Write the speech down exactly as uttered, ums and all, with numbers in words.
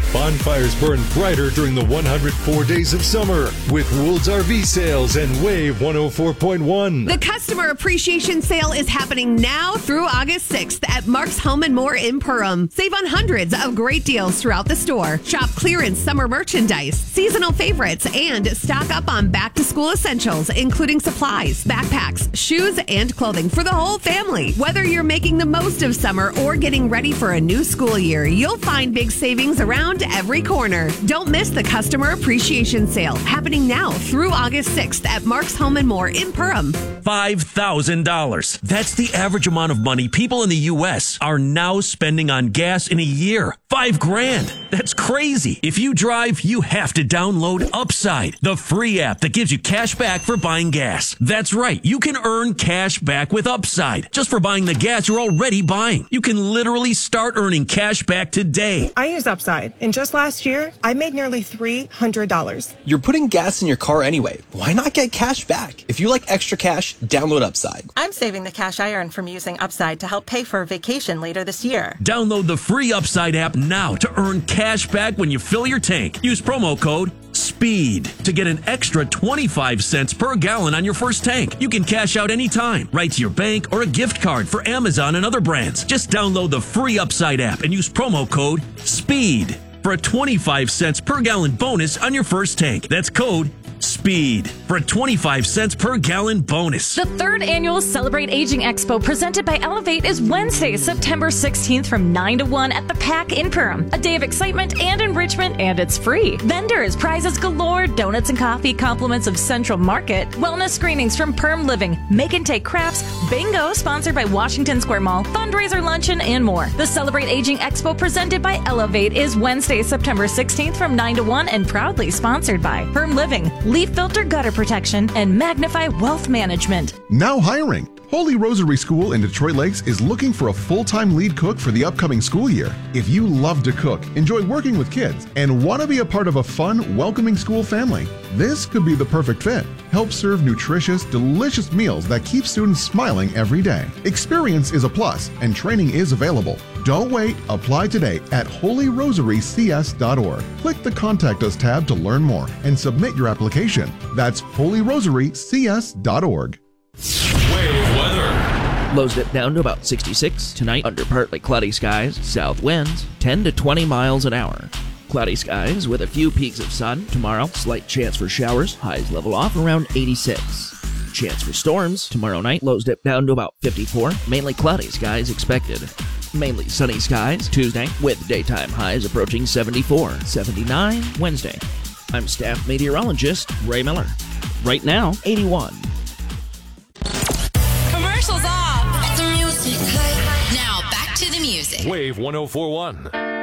Bonfires burn brighter during the one hundred four days of summer with Woold's R V sales and Wave one oh four point one. The Customer Appreciation Sale is happening now through August sixth at Mark's Home and More in Perham. Save on hundreds of great deals throughout the store. Shop clearance summer merchandise, seasonal favorites, and stock up on back-to-school essentials, including supplies, backpacks, shoes, and clothing for the whole family. Whether you're making the most of summer or getting ready for a new school year, you'll find big savings around every corner. Don't miss the Customer Appreciation Sale happening now through August sixth at Mark's Home and More in Perham. five thousand dollars. That's the average amount of money people in the U S are now spending on gas in a year. Five grand. That's crazy. If you drive, you have to download Upside, the free app that gives you cash back for buying gas. That's right. You can earn cash back with Upside just for buying the gas you're already buying. You can literally start earning cash back today. I use Upside, and just last year, I made nearly three hundred dollars. You're putting gas in your car anyway. Why not get cash back? If you like extra cash, download Upside. I'm saving the cash I earn from using Upside to help pay for a vacation later this year. Download the free Upside app now to earn cash back when you fill your tank. Use promo code SPEED to get an extra twenty-five cents per gallon on your first tank. You can cash out anytime, right to your bank or a gift card for Amazon and other brands. Just download the free Upside app and use promo code SPEED for a twenty-five cents per gallon bonus on your first tank. That's code SPEED for a twenty-five cents per gallon bonus. The third annual Celebrate Aging Expo presented by Elevate is Wednesday, September sixteenth from nine to one at the Pack in Perham. A day of excitement and enrichment, and it's free. Vendors, prizes galore, donuts and coffee, compliments of Central Market, wellness screenings from Perm Living, make and take crafts, bingo sponsored by Washington Square Mall, fundraiser luncheon, and more. The Celebrate Aging Expo presented by Elevate is Wednesday, September sixteenth from nine to one and proudly sponsored by Perm Living, Leaf Filter Gutter Protection, and Magnify Wealth Management. Now hiring. Holy Rosary School in Detroit Lakes is looking for a full-time lead cook for the upcoming school year. If you love to cook, enjoy working with kids, and want to be a part of a fun, welcoming school family, this could be the perfect fit. Help serve nutritious, delicious meals that keep students smiling every day. Experience is a plus, and training is available. Don't wait. Apply today at holy rosary c s dot org. Click the Contact Us tab to learn more and submit your application. That's holy rosary c s dot org. Wave weather. Lows dip down to about sixty-six. Tonight, under partly cloudy skies, south winds ten to twenty miles an hour. Cloudy skies with a few peaks of sun. Tomorrow, slight chance for showers. Highs level off around eighty-six. Chance for storms. Tomorrow night, lows dip down to about fifty-four. Mainly cloudy skies expected. Mainly sunny skies Tuesday, with daytime highs approaching seventy-four. seventy-nine Wednesday. I'm staff meteorologist Ray Miller. Right now, eighty-one. Commercials off. The music. Now back to the music. Wave one oh four point one.